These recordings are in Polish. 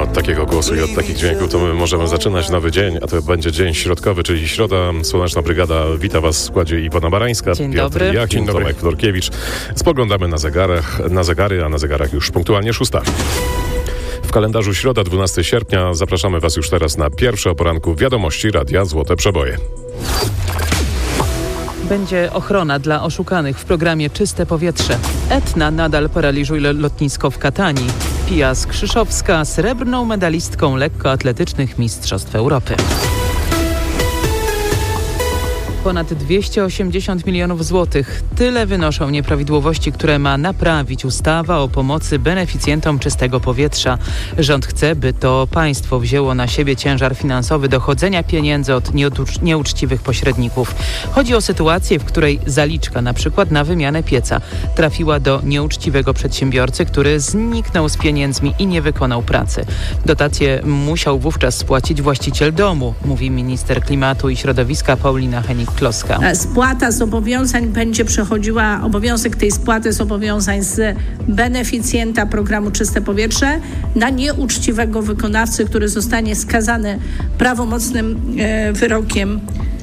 Od takiego głosu i od takich dźwięków to my możemy zaczynać nowy dzień, a to będzie dzień środkowy, czyli środa. Słoneczna Brygada wita Was w składzie Iwona Barańska, Dzień Piotr dobry. Jakin, Tomek Fedorkiewicz. Spoglądamy na zegary, a na zegarach już punktualnie 6. W kalendarzu środa, 12 sierpnia. Zapraszamy Was już teraz na pierwsze o poranku wiadomości Radia Złote Przeboje. Będzie ochrona dla oszukanych w programie Czyste Powietrze. Etna nadal paraliżuje lotnisko w Katanii. Pia Skrzyszowska srebrną medalistką lekkoatletycznych Mistrzostw Europy. Ponad 280 milionów złotych. Tyle wynoszą nieprawidłowości, które ma naprawić ustawa o pomocy beneficjentom czystego powietrza. Rząd chce, by to państwo wzięło na siebie ciężar finansowy dochodzenia pieniędzy od nieuczciwych pośredników. Chodzi o sytuację, w której zaliczka, na przykład na wymianę pieca, trafiła do nieuczciwego przedsiębiorcy, który zniknął z pieniędzmi i nie wykonał pracy. Dotację musiał wówczas spłacić właściciel domu, mówi minister klimatu i środowiska Paulina Hennig-Kloska. Spłata zobowiązań będzie przechodziła, obowiązek tej spłaty zobowiązań z beneficjenta programu Czyste Powietrze na nieuczciwego wykonawcę, który zostanie skazany prawomocnym wyrokiem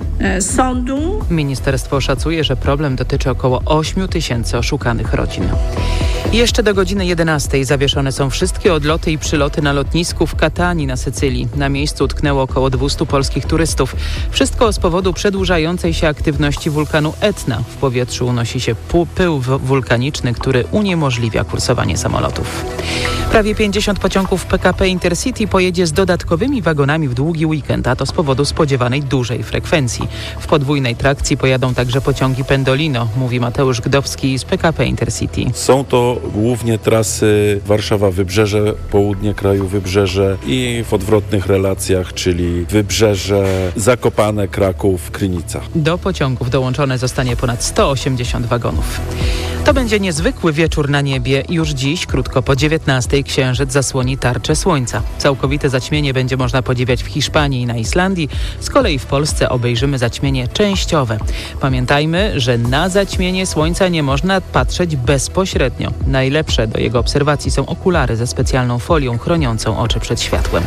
sądu. Ministerstwo szacuje, że problem dotyczy około 8 tysięcy oszukanych rodzin. Jeszcze do godziny 11 zawieszone są wszystkie odloty i przyloty na lotnisku w Katanii na Sycylii. Na miejscu utknęło około 200 polskich turystów. Wszystko z powodu przedłużającej się aktywności wulkanu Etna. W powietrzu unosi się pył wulkaniczny, który uniemożliwia kursowanie samolotów. Prawie 50 pociągów PKP Intercity pojedzie z dodatkowymi wagonami w długi weekend, a to z powodu spodziewanej dużej frekwencji. W podwójnej trakcji pojadą także pociągi Pendolino, mówi Mateusz Gdowski z PKP Intercity. Są to głównie trasy Warszawa-Wybrzeże, południe kraju Wybrzeże i w odwrotnych relacjach, czyli Wybrzeże, Zakopane, Kraków, Krynica. Do pociągów dołączone zostanie ponad 180 wagonów. To będzie niezwykły wieczór na niebie. Już dziś, krótko po 19:00, księżyc zasłoni tarczę słońca. Całkowite zaćmienie będzie można podziwiać w Hiszpanii i na Islandii. Z kolei w Polsce obejrzymy zaćmienie częściowe. Pamiętajmy, że na zaćmienie słońca nie można patrzeć bezpośrednio. Najlepsze do jego obserwacji są okulary ze specjalną folią chroniącą oczy przed światłem.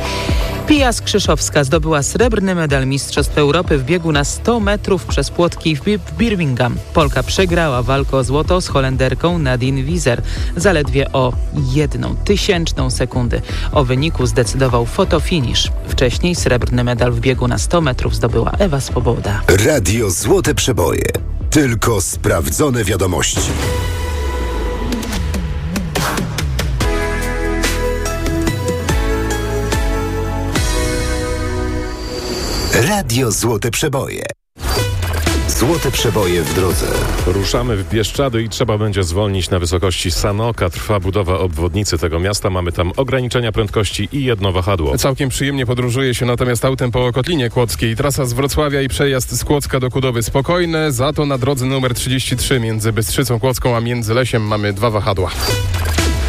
Pia Skrzyszowska zdobyła srebrny medal Mistrzostw Europy w biegu na 100 metrów przez płotki w Birmingham. Polka przegrała walkę o złoto z Holenderką Nadine Wieser zaledwie o 0,01 sekundy. O wyniku zdecydował fotofinisz. Wcześniej srebrny medal w biegu na 100 metrów zdobyła Ewa Swoboda. Radio Złote Przeboje. Tylko sprawdzone wiadomości. Radio Złote Przeboje. Złote Przeboje w drodze. Ruszamy w Bieszczady i trzeba będzie zwolnić na wysokości Sanoka. Trwa budowa obwodnicy tego miasta. Mamy tam ograniczenia prędkości i jedno wahadło. Całkiem przyjemnie podróżuje się natomiast autem po Kotlinie Kłodzkiej. Trasa z Wrocławia i przejazd z Kłodzka do Kudowy spokojne. Za to na drodze numer 33 między Bystrzycą Kłodzką a Międzylesiem mamy 2 wahadła.